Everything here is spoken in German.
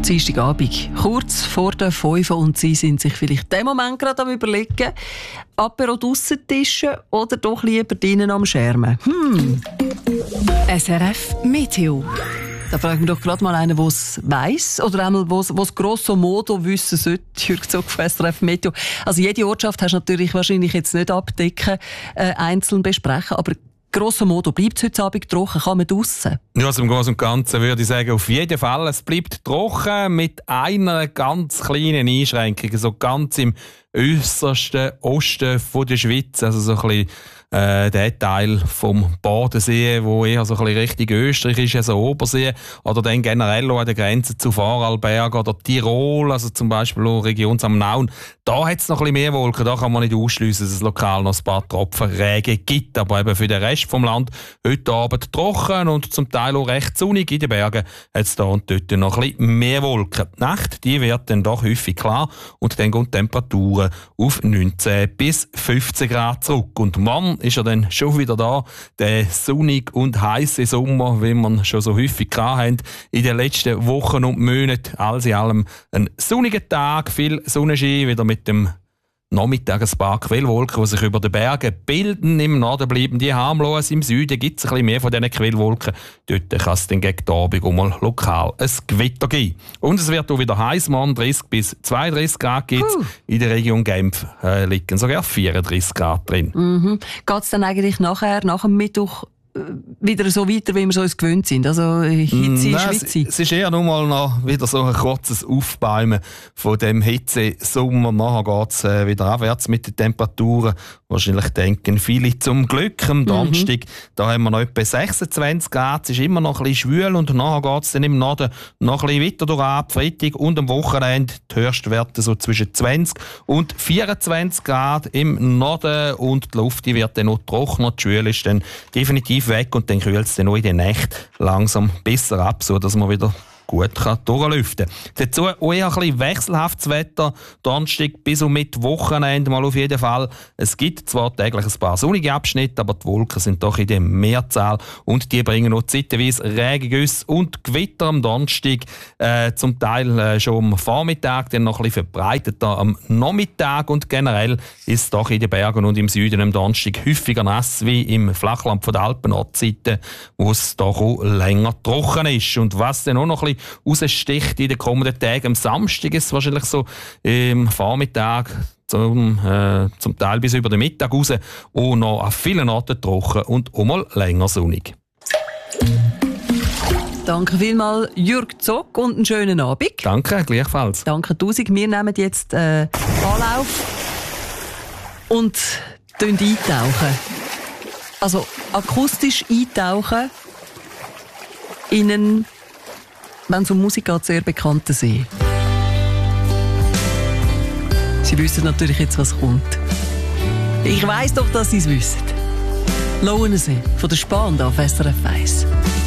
Dienstagabend, kurz vor der 5 und Sie sind sich vielleicht in dem Moment gerade am Überlegen, Apero draussen tischen oder doch lieber drinnen am Schermen. SRF Meteo. Da fragen wir doch gerade mal einen, der es weiss oder einmal, der es grosso modo wissen sollte. Jürg Zock von SRF Meteo. Also jede Ortschaft hast du natürlich wahrscheinlich jetzt nicht abdecken, einzeln besprechen, aber grosso modo bleibt es heute Abend trocken, kann man draussen? Ja, also im Großen und Ganzen würde ich sagen, auf jeden Fall. Es bleibt trocken mit einer ganz kleinen Einschränkung, so ganz im äussersten Osten von der Schweiz, also so ein bisschen der Teil vom Bodensee, wo eher so ein bisschen Richtung Österreich ist, also Obersee, oder dann generell auch an der Grenze zu Vorarlberg oder Tirol, also zum Beispiel auch Region Samnaun. Da hat es noch ein bisschen mehr Wolken, da kann man nicht ausschliessen, dass es lokal noch ein paar Tropfen Regen gibt, aber eben für den Rest vom Land heute Abend trocken und zum Teil auch recht sonnig. In den Bergen hat es da und dort noch ein bisschen mehr Wolken. Die Nacht, die wird dann doch häufig klar und dann gehen die Temperaturen auf 19 bis 15 Grad zurück. Und morgen ist er dann schon wieder da, der sonnige und heiße Sommer, wie wir schon so häufig hatten in den letzten Wochen und Monaten. Alles in allem ein sonniger Tag, viel Sonnenschein, wieder mit dem Nachmittag ein paar Quellwolken, die sich über den Bergen bilden. Im Norden bleiben die harmlos. Im Süden gibt es ein bisschen mehr von diesen Quellwolken. Dort kann es dann gegen den Abend auch mal lokal ein Gewitter geben. Und es wird auch wieder heiß. Morgen 30 bis 32 Grad gibt es. In der Region Genf liegen sogar 34 Grad drin. Geht es dann eigentlich nachher, nach dem Mittwoch, wieder so weiter, wie wir so uns gewöhnt sind? Also Hitze, Schwitze? Es ist eher nur mal noch wieder so ein kurzes Aufbäumen von dem Hitze-Sommer. Nachher geht es wieder abwärts mit den Temperaturen. Wahrscheinlich denken viele zum Glück. Am Donnerstag da haben wir noch etwa 26 Grad. Es ist immer noch ein bisschen schwül und nachher geht es dann im Norden noch ein bisschen weiter durch ab. Freitag und am Wochenende die Höchstwerte so zwischen 20 und 24 Grad im Norden und die Luft die wird dann noch trockener. Die Schwül ist dann definitiv weg und dann kühlt es dann auch in der Nacht langsam besser ab, sodass man wieder gut durchlüften kann. Dazu auch eher ein bisschen wechselhaftes Wetter. Donnerstag bis und mit Wochenende mal auf jeden Fall. Es gibt zwar täglich ein paar sonnige Abschnitte, aber die Wolken sind doch in der Mehrzahl und die bringen noch zeitweise Regengüsse und Gewitter am Donnerstag. Zum Teil schon am Vormittag, dann noch ein bisschen verbreiteter am Nachmittag und generell ist es doch in den Bergen und im Süden am Donnerstag häufiger nass wie im Flachland von der Alpen-Nordseite, wo es doch auch länger trocken ist. Und was dann auch noch ein bisschen raussticht in den kommenden Tagen. Am Samstag ist es wahrscheinlich so im Vormittag zum Teil bis über den Mittag raus auch noch an vielen Orten trocken und auch mal länger sonnig. Danke vielmals, Jürg Zock, und einen schönen Abend. Danke, gleichfalls. Danke tausend. Wir nehmen jetzt Anlauf und eintauchen. Also akustisch eintauchen in einen, wenn es um Musik geht, sehr bekannten See. Sie wissen natürlich jetzt, was kommt. Ich weiss doch, dass Sie es wissen. Lauensee von der Spahn auf SRF 1.